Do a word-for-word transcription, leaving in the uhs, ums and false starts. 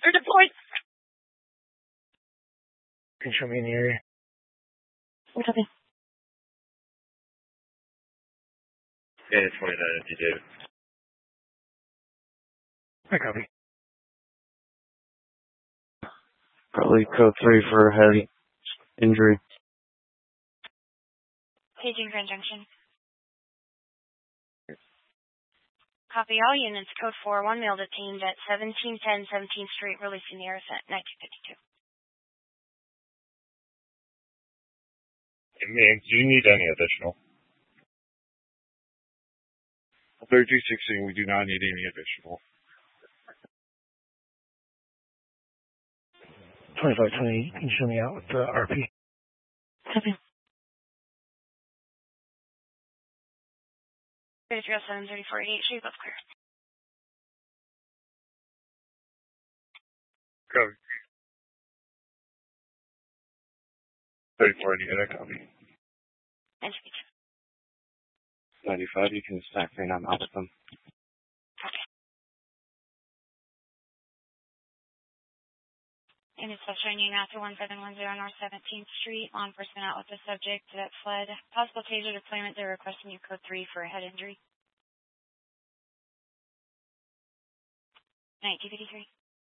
They're deployed. Can you show me in the area? Copy. Yeah, twenty-nine if you do. I copy. Probably code three for a head injury. Paging Grand Junction. Copy all units. Code four one male detained at seventeen ten seventeenth Street, releasing the air at nineteen fifty-two. Ma'am, do you need any additional? thirty-two sixteen, we do not need any additional. twenty-five twenty, can you show me out with the R P? Copy. thirty-three oh seven, thirty-four eighty-eight, Street, both clear. Copy. thirty-four eighty-eight, I copy. nineteen fifty-two. ninety-five, you can stack three and I'm out with them. Copy. And it's showing after one seven one zero North seventeenth Street. Law enforcement out with the subject that fled. Possible taser deployment. They're requesting you code three for a head injury. nineteen fifty-three.